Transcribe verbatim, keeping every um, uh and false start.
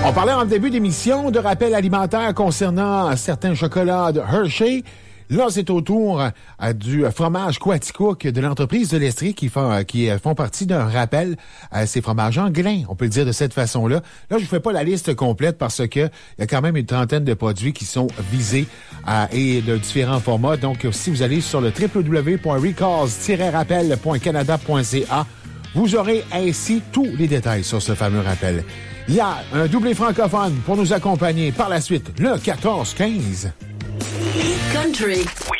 On parlait en début d'émission de rappel alimentaire concernant certains chocolats de Hershey. Là, c'est au tour euh, du fromage Quaticook de l'entreprise de l'Estrie qui font, euh, qui font partie d'un rappel à ces fromages anglais. On peut le dire de cette façon-là. Là, je vous fais pas la liste complète parce que il y a quand même une trentaine de produits qui sont visés euh, et de différents formats. Donc, si vous allez sur le w w w point recalls tiret rappel point canada point c a, vous aurez ainsi tous les détails sur ce fameux rappel. Il y a un doublé francophone pour nous accompagner par la suite, le quatorze quinze. Country. We